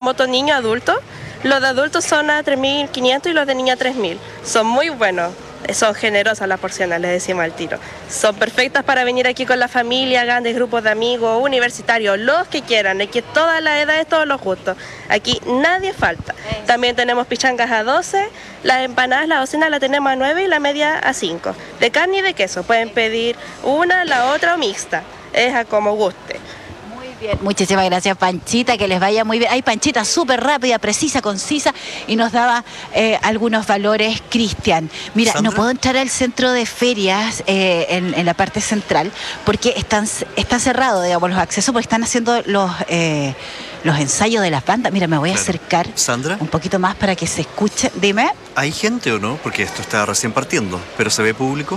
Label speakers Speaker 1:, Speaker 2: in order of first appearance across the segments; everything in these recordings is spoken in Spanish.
Speaker 1: voto niño adulto. Los de adultos son a 3.500 y los de niña a 3.000. Son muy buenos. Son generosas las porciones, les decimos al tiro. Son perfectas para venir aquí con la familia, grandes grupos de amigos, universitarios, los que quieran. Aquí todas las edades, todos los gustos. Aquí nadie falta. También tenemos pichangas a 12, las empanadas, la docena la tenemos a 9 y la media a 5. De carne y de queso. Pueden pedir una, la otra o mixta. Es a como guste.
Speaker 2: Bien, muchísimas gracias, Panchita, que les vaya muy bien. Hay Panchita súper rápida, precisa, concisa y nos daba algunos valores, Cristian. Mira, ¿Sandra? No puedo entrar al centro de ferias en la parte central porque está cerrado, digamos, los accesos porque están haciendo los ensayos de las bandas. Mira, me voy a acercar
Speaker 3: Sandra,
Speaker 2: un poquito más para que se escuche. Dime.
Speaker 3: ¿Hay gente o no? Porque esto está recién partiendo, pero ¿se ve público?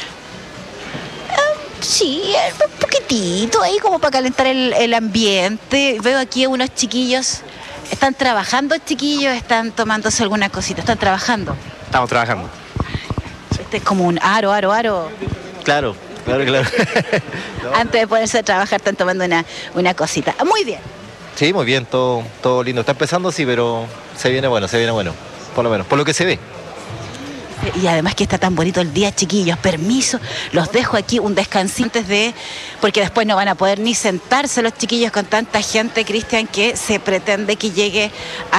Speaker 2: Sí, un poquitito ahí como para calentar el ambiente. Veo aquí a unos chiquillos, están trabajando chiquillos, están tomándose alguna cosita, están trabajando.
Speaker 4: Estamos trabajando.
Speaker 2: Este es como un aro.
Speaker 4: Claro.
Speaker 2: Antes de ponerse a trabajar están tomando una cosita. Muy bien.
Speaker 4: Sí, muy bien, todo lindo. Está empezando, sí, pero se viene bueno, por lo menos, por lo que se ve.
Speaker 2: Y además que está tan bonito el día, chiquillos. Permiso, los dejo aquí un descansito porque después no van a poder ni sentarse los chiquillos con tanta gente, Cristian, que se pretende que llegue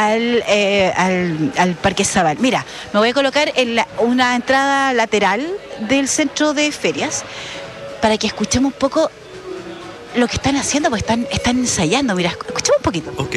Speaker 2: al Parque Zabal. Mira, me voy a colocar en una entrada lateral del centro de ferias para que escuchemos un poco lo que están haciendo, porque están ensayando. Mira, escuchemos un poquito.
Speaker 3: Ok.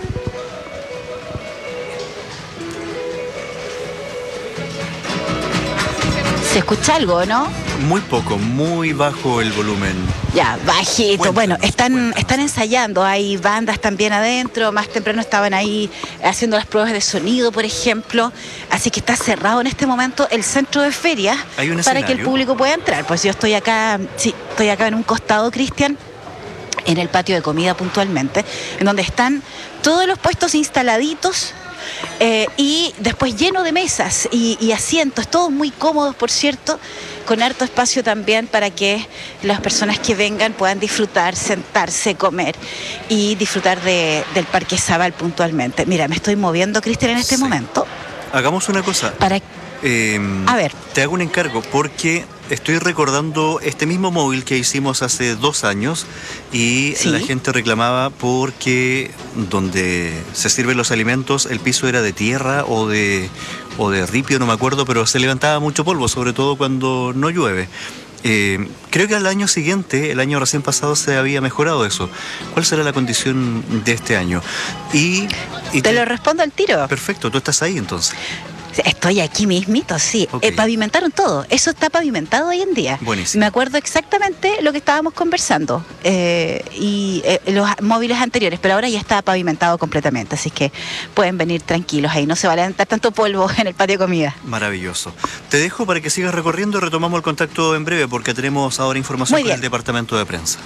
Speaker 2: ¿Se escucha algo, no?
Speaker 3: Muy poco, muy bajo el volumen.
Speaker 2: Ya, bajito. Bueno, están ensayando, hay bandas también adentro, más temprano estaban ahí haciendo las pruebas de sonido, por ejemplo, así que está cerrado en este momento el centro de ferias para que el público pueda entrar. Pues yo estoy acá en un costado, Cristian, en el patio de comida puntualmente, en donde están todos los puestos instaladitos. Y después lleno de mesas y asientos, todos muy cómodos, por cierto, con harto espacio también para que las personas que vengan puedan disfrutar, sentarse, comer y disfrutar del Parque Zabal puntualmente. Mira, me estoy moviendo, Cristian, en este momento.
Speaker 3: Hagamos una cosa.
Speaker 2: A ver.
Speaker 3: Te hago un encargo porque estoy recordando este mismo móvil que hicimos hace 2 años y ¿sí? La gente reclamaba porque donde se sirven los alimentos el piso era de tierra o de ripio, no me acuerdo, pero se levantaba mucho polvo, sobre todo cuando no llueve. Creo que al año siguiente, el año recién pasado, se había mejorado eso. ¿Cuál será la condición de este año? Y
Speaker 2: te lo respondo al tiro.
Speaker 3: Perfecto, tú estás ahí entonces.
Speaker 2: Estoy aquí mismito, sí. Okay. Pavimentaron todo. Eso está pavimentado hoy en día.
Speaker 3: Buenísimo.
Speaker 2: Me acuerdo exactamente lo que estábamos conversando y los móviles anteriores, pero ahora ya está pavimentado completamente. Así que pueden venir tranquilos ahí. No se va a levantar tanto polvo en el patio de comida.
Speaker 3: Maravilloso. Te dejo para que sigas recorriendo y retomamos el contacto en breve porque tenemos ahora información con el departamento de prensa.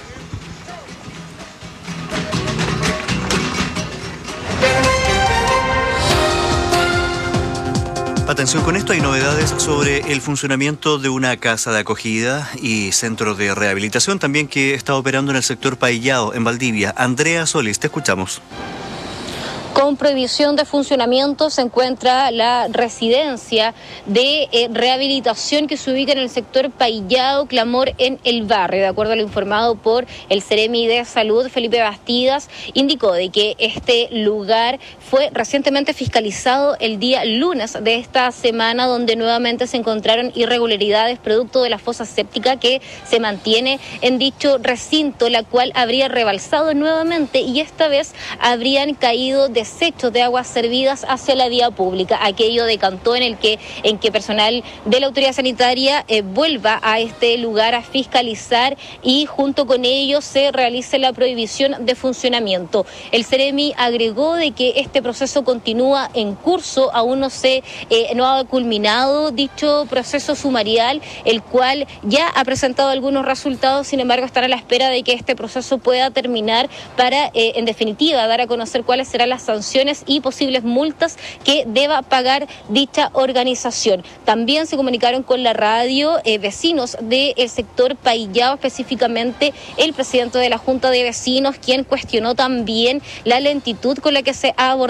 Speaker 3: Atención con esto, hay novedades sobre el funcionamiento de una casa de acogida y centro de rehabilitación también que está operando en el sector Paillado, en Valdivia. Andrea Solís, te escuchamos.
Speaker 5: Con prohibición de funcionamiento se encuentra la residencia de rehabilitación que se ubica en el sector Paillado, Clamor, en el barrio. De acuerdo a lo informado por el Seremi de Salud, Felipe Bastidas, indicó de que este lugar fue recientemente fiscalizado el día lunes de esta semana, donde nuevamente se encontraron irregularidades producto de la fosa séptica que se mantiene en dicho recinto, la cual habría rebalsado nuevamente y esta vez habrían caído desechos de aguas servidas hacia la vía pública. Aquello decantó en que personal de la autoridad sanitaria vuelva a este lugar a fiscalizar y junto con ello se realice la prohibición de funcionamiento. El Seremi agregó de que este proceso continúa en curso, aún no ha culminado dicho proceso sumarial, el cual ya ha presentado algunos resultados, sin embargo están a la espera de que este proceso pueda terminar para, en definitiva, dar a conocer cuáles serán las sanciones y posibles multas que deba pagar dicha organización. También se comunicaron con la radio vecinos del sector Paillado, específicamente el presidente de la Junta de Vecinos, quien cuestionó también la lentitud con la que se ha abordado